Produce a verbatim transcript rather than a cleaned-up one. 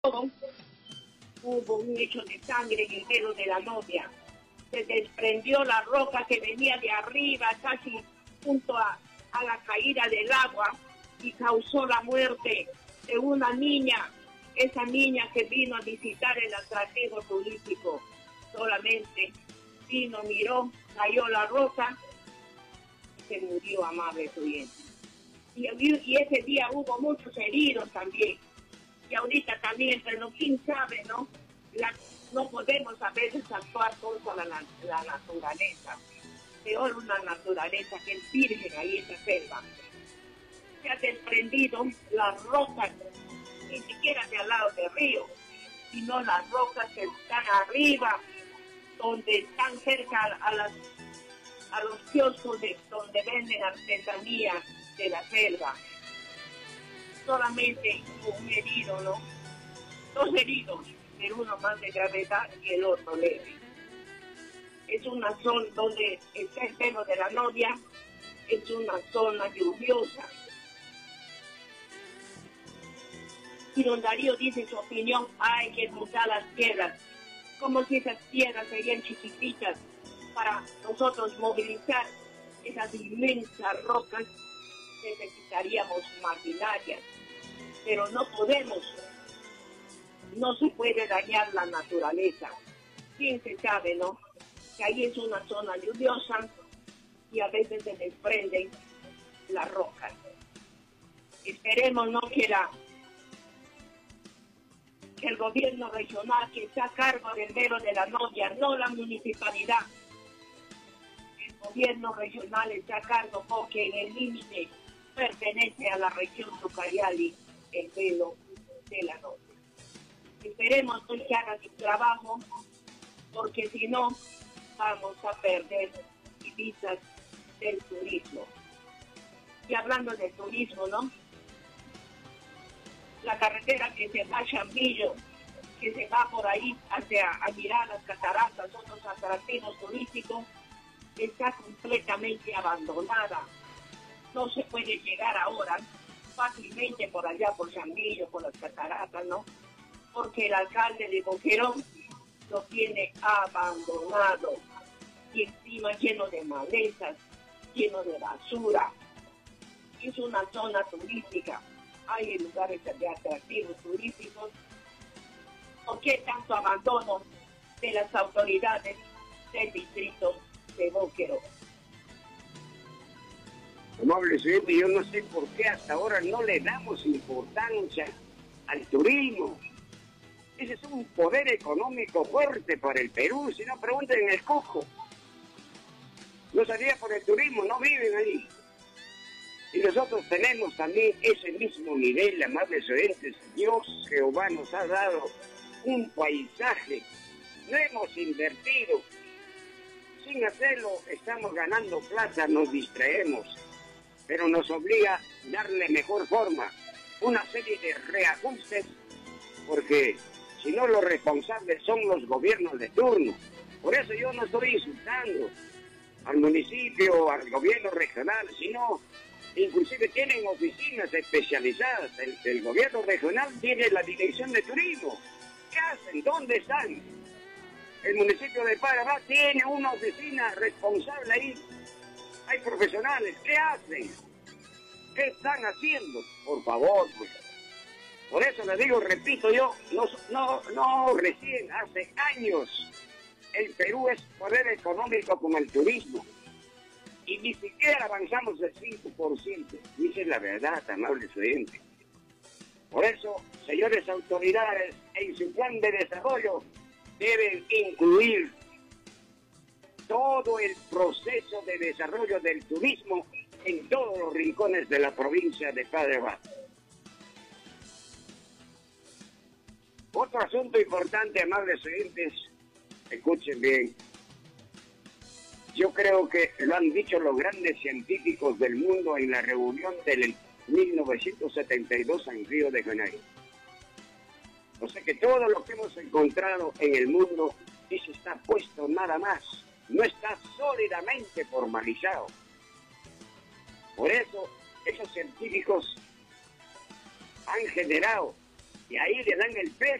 hubo un hecho de sangre en el dedo de la novia. Se desprendió la roca que venía de arriba, casi junto a, a la caída del agua, y causó la muerte de una niña, esa niña que vino a visitar el atractivo turístico. Solamente vino, miró, cayó la roca, y se murió, amables oyentes. Y, y ese día hubo muchos heridos también. Y ahorita también, pero quién sabe, ¿no? La, no podemos a veces actuar contra la, la, la naturaleza. Peor una naturaleza que el virgen ahí en la selva. Se ha desprendido las rocas, ni siquiera de al lado del río, sino las rocas que están arriba, donde están cerca a, a, las, a los kioscos de, donde venden artesanía de la selva. Solamente un herido, ¿no? Dos heridos, pero uno más de gravedad y el otro leve. Es una zona donde está el pelo de la novia, es una zona lluviosa. Y don Darío dice su opinión, hay que juntar las piedras, como si esas piedras serían chiquititas para nosotros movilizar esas inmensas rocas. Necesitaríamos maquinarias, pero no podemos, no se puede dañar la naturaleza. Quién se sabe, ¿no? Que ahí es una zona lluviosa y a veces se desprenden las rocas. Esperemos, ¿no?, que, la, que el gobierno regional que está a cargo del velo de la novia, no la municipalidad, el gobierno regional está a cargo porque en el límite pertenece a la región Ucayali, el velo de la novia. Esperemos que haga su trabajo, porque si no, vamos a perder divisas del turismo. Y hablando de turismo, ¿no? La carretera que se va a Chambillo, que se va por ahí hacia a mirar las cataratas, otros atractivos turísticos, está completamente abandonada. No se puede llegar ahora fácilmente por allá, por Chambillo, por las cataratas, ¿no? Porque el alcalde de Boquerón lo tiene abandonado y encima lleno de malezas, lleno de basura. Es una zona turística, hay lugares de atractivos turísticos. ¿Por qué tanto abandono de las autoridades del distrito de Boquerón? Amable señor, yo no sé por qué hasta ahora no le damos importancia al turismo. Ese es un poder económico fuerte para el Perú. Si no, pregunten en el Cusco. No salía por el turismo, no viven ahí. Y nosotros tenemos también ese mismo nivel, amables oyentes. Dios Jehová nos ha dado un paisaje. No hemos invertido. Sin hacerlo, estamos ganando plata, nos distraemos. Pero nos obliga a darle mejor forma, una serie de reajustes, porque si no, los responsables son los gobiernos de turno. Por eso yo no estoy insultando al municipio, al gobierno regional, sino inclusive tienen oficinas especializadas. El, el gobierno regional tiene la dirección de turismo. ¿Qué hacen? ¿Dónde están? El municipio de Panamá tiene una oficina responsable ahí. Hay profesionales. ¿Qué hacen? ¿Qué están haciendo? Por favor, pues. Por eso les digo, repito yo, no, no, no recién, hace años, el Perú es poder económico con el turismo. Y ni siquiera avanzamos el cinco por ciento. Dice la verdad, amables oyentes. Por eso, señores autoridades, en su plan de desarrollo deben incluir todo el proceso de desarrollo del turismo en todos los rincones de la provincia de Padre Abad. Otro asunto importante, amables oyentes, escuchen bien. Yo creo que lo han dicho los grandes científicos del mundo en la reunión del mil novecientos setenta y dos en Río de Janeiro. O sea que todo lo que hemos encontrado en el mundo, eso está puesto nada más, no está sólidamente formalizado. Por eso, esos científicos han generado y ahí le dan el